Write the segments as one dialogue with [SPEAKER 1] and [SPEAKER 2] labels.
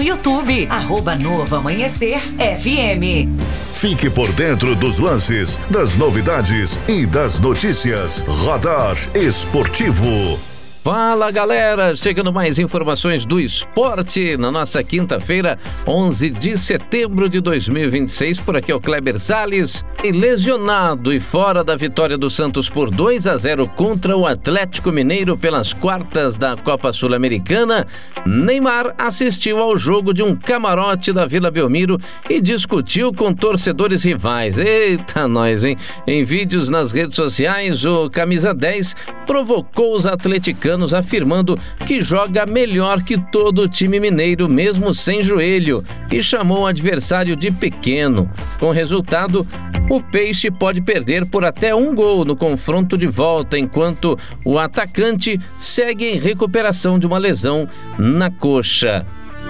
[SPEAKER 1] YouTube, @Novo Amanhecer FM.
[SPEAKER 2] Fique por dentro dos lances, das novidades e das notícias. Radar Esportivo.
[SPEAKER 3] Fala, galera, chegando mais informações do esporte na nossa quinta-feira, 11 de setembro de 2026. Por aqui é o Kleber Salles. E lesionado e fora da vitória do Santos por 2-0 contra o Atlético Mineiro pelas quartas da Copa Sul-Americana, Neymar assistiu ao jogo de um camarote da Vila Belmiro e discutiu com torcedores rivais. Eita nós, hein? Em vídeos nas redes sociais, o camisa 10 provocou os atleticanos, afirmando que joga melhor que todo o time mineiro, mesmo sem joelho, e chamou o adversário de pequeno. Com o resultado, o Peixe pode perder por até 1 gol no confronto de volta, enquanto o atacante segue em recuperação de uma lesão na coxa.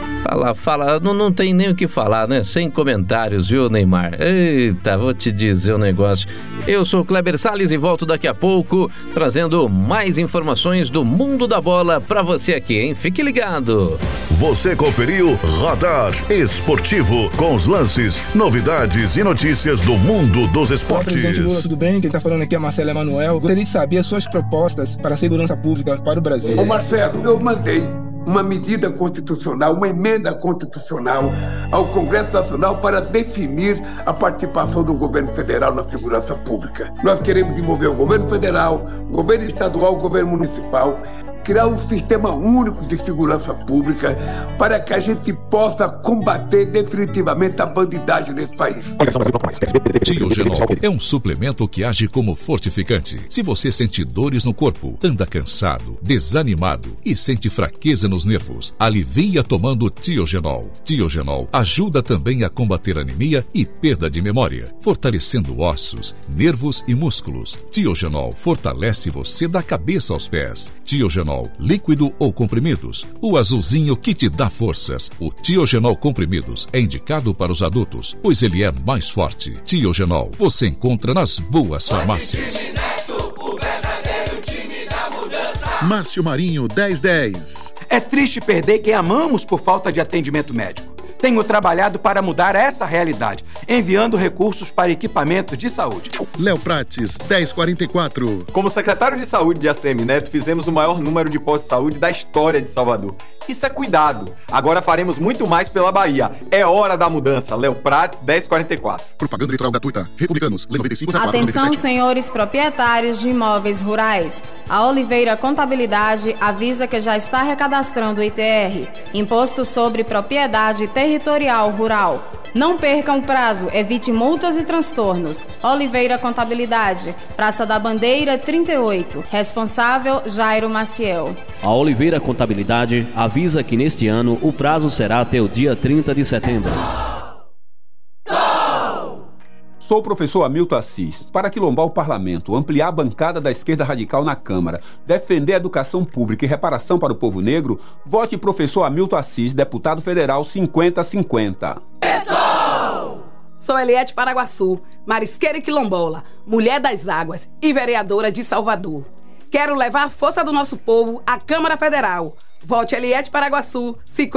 [SPEAKER 3] Não tem nem o que falar, né? Sem comentários, viu, Neymar? Eita, vou te dizer um negócio. Eu sou o Kleber Salles e volto daqui a pouco, trazendo mais informações do mundo da bola pra você aqui, hein? Fique ligado!
[SPEAKER 2] Você conferiu Radar Esportivo, com os lances, novidades e notícias do mundo dos esportes.
[SPEAKER 4] Olá, presidente Lula, tudo bem? Quem tá falando aqui é Marcelo Emanuel. Gostaria de saber as suas propostas para a segurança pública para o Brasil.
[SPEAKER 5] Ô Marcelo, eu mandei uma medida constitucional, uma emenda constitucional ao Congresso Nacional para definir a participação do governo federal na segurança pública. Nós queremos envolver o governo federal, o governo estadual, o governo municipal, criar um sistema único de segurança pública para que a gente possa combater definitivamente a bandidagem nesse país.
[SPEAKER 6] Tiogenol é um suplemento que age como fortificante. Se você sente dores no corpo, anda cansado, desanimado e sente fraqueza nos nervos, alivia tomando Tiogenol. Tiogenol ajuda também a combater anemia e perda de memória, fortalecendo ossos, nervos e músculos. Tiogenol fortalece você da cabeça aos pés. Tiogenol, líquido ou comprimidos, o azulzinho que te dá forças. O Tiogenol comprimidos é indicado para os adultos, pois ele é mais forte. Tiogenol você encontra nas boas farmácias.
[SPEAKER 7] Márcio Marinho, 1010.
[SPEAKER 8] É triste perder quem amamos por falta de atendimento médico. Tenho trabalhado para mudar essa realidade, enviando recursos para equipamentos de saúde.
[SPEAKER 7] Léo Prates, 1044.
[SPEAKER 9] Como secretário de saúde de ACM Neto, fizemos o maior número de postos de saúde da história de Salvador. Isso é cuidado. Agora faremos muito mais pela Bahia. É hora da mudança. Léo Prates, 1044.
[SPEAKER 7] Propaganda eleitoral gratuita. Republicanos, Lei 95.
[SPEAKER 10] Atenção,
[SPEAKER 7] 97.
[SPEAKER 10] senhores proprietários de imóveis rurais. A Oliveira Contabilidade avisa que já está recadastrando o ITR, Imposto sobre Propriedade Territorial Rural. Não percam o prazo, evite multas e transtornos. Oliveira Contabilidade, Praça da Bandeira 38. Responsável, Jairo Maciel.
[SPEAKER 11] A Oliveira Contabilidade avisa que neste ano o prazo será até o dia 30 de setembro.
[SPEAKER 12] Sou o professor Hamilton Assis. Para quilombar o parlamento, ampliar a bancada da esquerda radical na Câmara, defender a educação pública e reparação para o povo negro, vote professor Hamilton Assis, deputado federal 50-50.
[SPEAKER 13] Sou Eliette Paraguaçu, marisqueira e quilombola, mulher das águas e vereadora de Salvador. Quero levar a força do nosso povo à Câmara Federal. Vote Eliette Paraguaçu, 50.